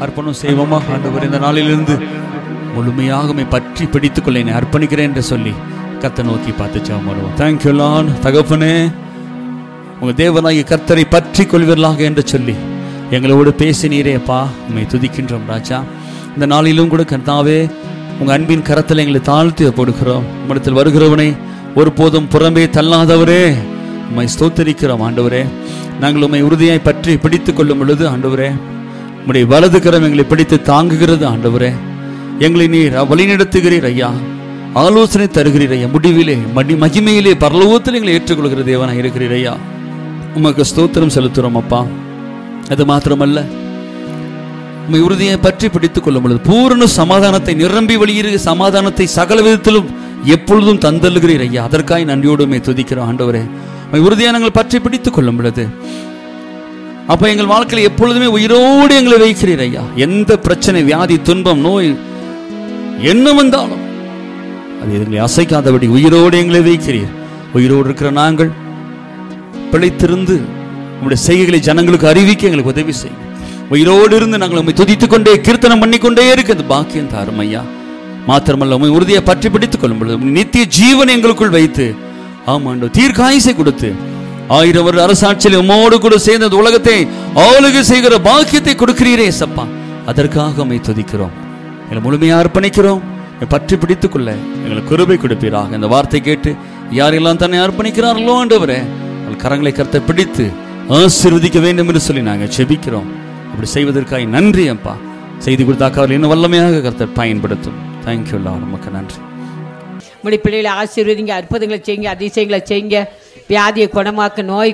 அர்ப்பணம் செய்வோமா? ஆண்டவர், இந்த நாளிலிருந்து முழுமையாக பற்றி பிடித்துக் கொள்ள என்னை அர்ப்பணிக்கிறேன் என்று சொல்லி கர்த்தரை நோக்கி பார்த்து ஜெபம் பண்ணுவோம். Thank you Lord. தகப்பனே, உங்க தேவனாகிய கர்த்தரை பற்றி கொள்வீர்களாக என்று சொல்லி எங்களோடு பேசினீரேப்பா, உண்மை துதிக்கின்றோம் ராஜா. இந்த நாளிலும் கூட கர்த்தாவே, உங்க அன்பின் கரத்தில் எங்களை தாழ்த்தி போடுகிறோம். உம்மிடத்தில் வருகிறவனை ஒருபோதும் புறம்பே தள்ளாதவரே, உம்மை ஸ்தோத்தரிக்கிறோம் ஆண்டவரே. நாங்கள் உம்மை உறுதியாய் பற்றி பிடித்துக் கொள்ளும் பொழுது ஆண்டவரே, உம்முடைய வலது கரம் எங்களை பிடித்து தாங்குகிறது ஆண்டவரே. எங்களை நீர் வழிநடத்துகிறீர் ஐயா, ஆலோசனை தருகிறீர் ஐயா. முடிவிலே மகிமையிலே பரலோகத்தில் எங்களை ஏற்றுக்கொள்கிற தேவனாக இருக்கிறீர் ஐயா. உமக்கு ஸ்தோத்திரம் செலுத்துகிறோம் அப்பா. அது மாத்திரமல்ல, உம்மை உறுதியை பற்றி பிடித்துக் கொள்ளும் பொழுது பூரண சமாதானத்தை நிரம்பி வழியிற சமாதானத்தை சகல விதத்திலும் எப்பொழுதும் தந்தல்கிறீர் ஐயா. அதற்காக நன்றியோடு துதிக்கிறோம் ஆண்டவரே. உம்மை உறுதியாக நாங்கள் பற்றி பிடித்துக் கொள்ளும் பொழுது அப்ப எங்கள் வாழ்க்கையில் எப்பொழுதுமே உயிரோடு எங்களை வைக்கிறீர் ஐயா. எந்த பிரச்சனை, வியாதி, துன்பம், நோய் என்ன வந்தாலும் அது எங்களை அசைக்காதபடி உயிரோடு எங்களை வைக்கிறீர். உயிரோடு இருக்கிற நாங்கள் பிழைத்திருந்து உங்களுடைய செய்கைகளை ஜனங்களுக்கு அறிவிக்க எங்களுக்கு உதவி செய்யும். உயிரோடு இருந்து நாங்கள் உண்மை துதித்துக் கொண்டே கீர்த்தனம் பண்ணிக்கொண்டே இருக்கிறது பாக்கியம் தாரும் ஐயா. மாத்திரமல்ல, உண்மை உறுதியை பற்றி பிடித்துக் கொள்ளும் பொழுது நித்திய ஜீவன் எங்களுக்குள் வைத்து ஆமாண்டோ தீர்க்காயுசை கொடுத்து 1000 வருட அரசாட்சியில் உம்மோடு கூட சேர்ந்த உலகத்தை ஆளுகை செய்கிற பாக்கியத்தை கொடுக்கிறீரே சப்பா. அதற்காக உம்மை துதிக்கிறோம். எங்களை முழுமையாக அர்ப்பணிக்கிறோம். பற்றி பிடித்துக் கொள்ள எங்களுக்கு கிருபை கொடுப்பீராக. இந்த வார்த்தை கேட்டு யாரெல்லாம் தன்னை அர்ப்பணிக்கிறார்களோ ஆண்டவரே, கரங்களை கர்த்தர் பிடித்து ஆசீர்வதிக்க வேண்டும் என்று சொல்லி நாங்கள் செபிக்கிறோம். அப்படி செய்வதற்காக நன்றி அப்பா. செய்தி கொடுத்தாக்க அவர் இன்னும் வல்லமையாக கர்த்தர் பயன்படுத்தும். Thank you Lord. நமக்கு நன்றி. உங்களுடைய பிள்ளைகளை ஆசீர்வதிங்க, அற்புதங்களை செய்யுங்க, அதிசயங்களை செய்யுங்க, வியாதியை குணமாக்க, நோய்